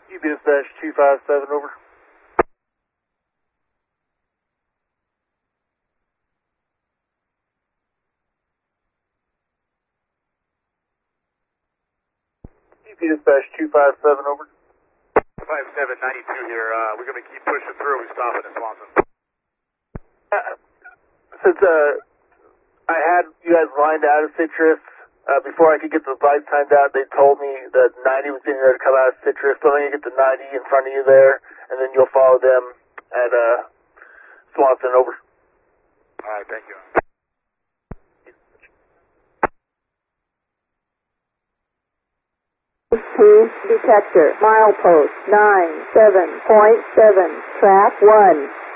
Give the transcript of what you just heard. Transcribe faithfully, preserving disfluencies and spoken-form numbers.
U B S dash two five seven, over. U B S dash two five seven, over. five seven ninety-two here. Uh, we're going to keep pushing through. We're stopping at Swanson. Uh, since uh, I had you guys lined out of Citrus, uh, before I could get the lights timed out, they told me that ninety was getting ready to come out of Citrus, so I'm going to get the ninety in front of you there, and then you'll follow them at uh, Swanson, over. All right, thank you. Two detector, milepost nine seven point seven, track one.